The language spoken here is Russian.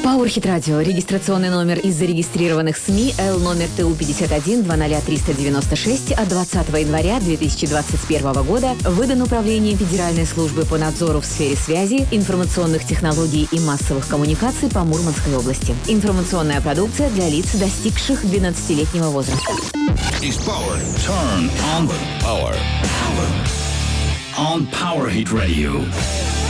PowerHit Radio. Регистрационный номер из зарегистрированных СМИ Л номер ТУ 51 20396 от 20 января 2021 года выдан Управлением Федеральной службы по надзору в сфере связи, информационных технологий и массовых коммуникаций по Мурманской области. Информационная продукция для лиц, достигших 12-летнего возраста. Is power. Turn on the power. On PowerHit Radio.